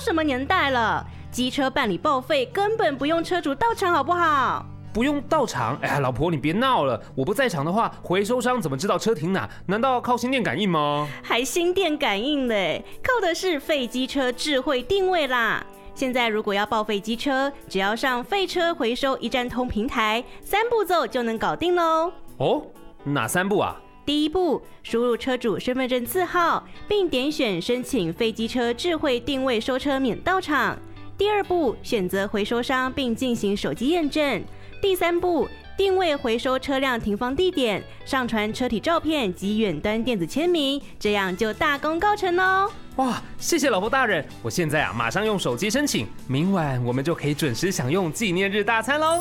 什么年代了？机车办理报废根本不用车主到场，好不好？ 不用到场？哎呀，老婆你别闹了，我不在场的话，回收商怎么知道车停哪？难道靠心电感应吗？ 还心电感应嘞，靠的是废机车智慧定位啦。现在如果要报废机车，只要上废车回收一站通平台，3步骤就能搞定喽。 哦，哪3步啊？ 第1步，输入车主身份证字号，并点选申请废机车智慧定位收车免到场。第2步，选择回收商并进行手机验证。第3步，定位回收车辆停放地点，上传车体照片及远端电子签名，这样就大功告成喽！ 哇，谢谢老婆大人，我现在马上用手机申请，明晚我们就可以准时享用纪念日大餐喽。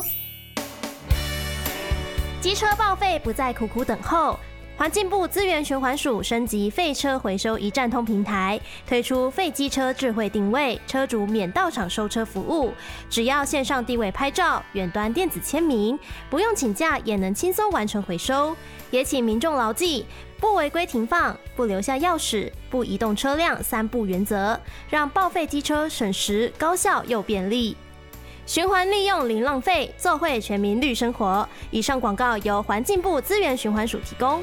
机车报废不再苦苦等候。环境部资源循环署升级废车回收一站通平台，推出废机车智慧定位，车主免到场收车服务，只要线上定位拍照，远端电子签名，不用请假也能轻松完成回收。也请民众牢记，不违规停放，不留下钥匙，不移动车辆3不原则，让报废机车省时、高效又便利。循环利用零浪费，做会全民绿生活。以上广告由环境部资源循环署提供。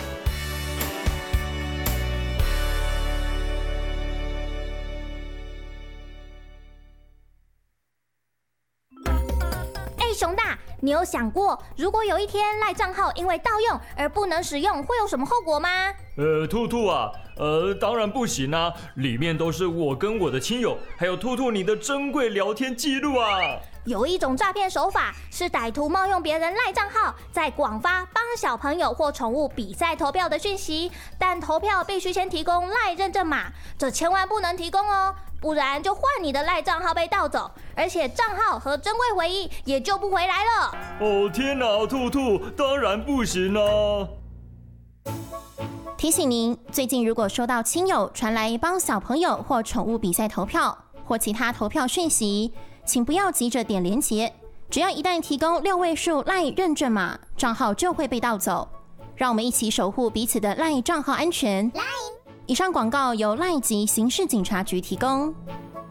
熊大，你有想过，如果有一天赖账号因为盗用而不能使用，会有什么后果吗？ 兔兔啊，当然不行啊，里面都是我跟我的亲友，还有兔兔你的珍贵聊天记录啊。 有一种诈骗手法是歹徒冒用别人赖账号，在广发帮小朋友或宠物比赛投票的讯息，但投票必须先提供赖认证码，这千万不能提供哦，不然就换你的赖账号被盗走，而且账号和珍贵回忆也救不回来了。 哦天哪，兔兔，当然不行啊！ 提醒您，最近如果收到亲友传来帮小朋友或宠物比赛投票或其他投票讯息，请不要急着点连结，只要一旦提供6位数赖认证码，账号就会被盗走。让我们一起守护彼此的赖账号安全。以上广告由赖及刑事警察局提供。